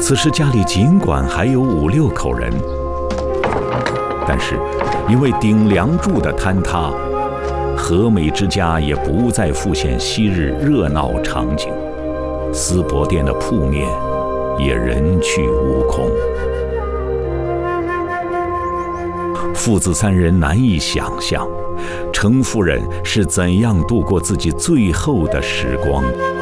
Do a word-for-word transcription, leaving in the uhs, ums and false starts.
此时家里尽管还有五六口人，但是因为顶梁柱的坍塌，和美之家也不再复现昔日热闹场景，丝帛店的铺面也人去屋空。父子三人难以想象，程夫人是怎样度过自己最后的时光。